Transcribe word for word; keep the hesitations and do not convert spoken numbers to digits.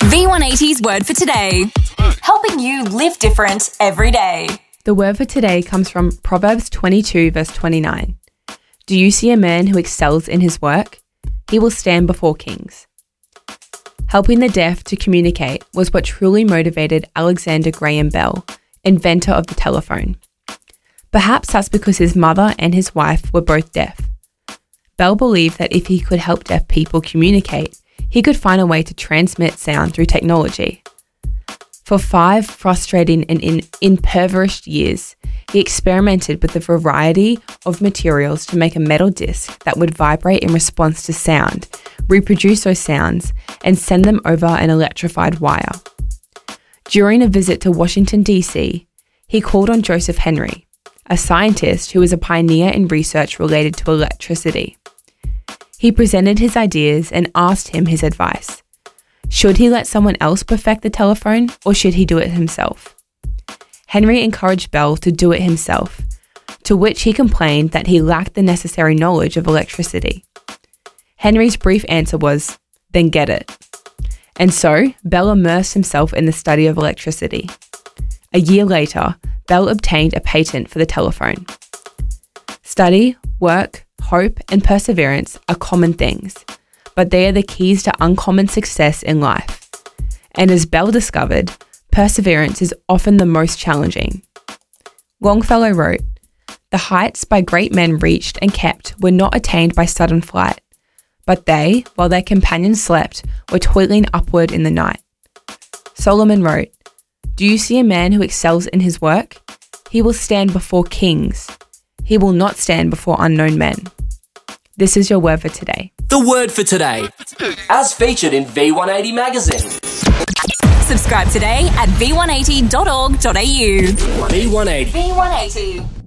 V one eighty's word for today. Helping you live different every day. The word for today comes from Proverbs twenty-two, verse twenty-nine. Do you see a man who excels in his work? He will stand before kings. Helping the deaf to communicate was what truly motivated Alexander Graham Bell, inventor of the telephone. Perhaps that's because his mother and his wife were both deaf. Bell believed that if he could help deaf people communicate, he could find a way to transmit sound through technology. For five frustrating and in- impoverished years, he experimented with a variety of materials to make a metal disc that would vibrate in response to sound, reproduce those sounds, and send them over an electrified wire. During a visit to Washington, D C, he called on Joseph Henry, a scientist who was a pioneer in research related to electricity. He presented his ideas and asked him his advice. Should he let someone else perfect the telephone, or should he do it himself? Henry encouraged Bell to do it himself, to which he complained that he lacked the necessary knowledge of electricity. Henry's brief answer was, then get it. And so, Bell immersed himself in the study of electricity. A year later, Bell obtained a patent for the telephone. Study, work, hope, and perseverance are common things, but they are the keys to uncommon success in life. And as Bell discovered, perseverance is often the most challenging. Longfellow wrote, "The heights by great men reached and kept were not attained by sudden flight, but they, while their companions slept, were toiling upward in the night." Solomon wrote, "Do you see a man who excels in his work? He will stand before kings. He will not stand before unknown men." This is your word for today. The word for today, as featured in V one eighty magazine. Subscribe today at v one eighty dot org dot a u. V one eighty. V one eighty.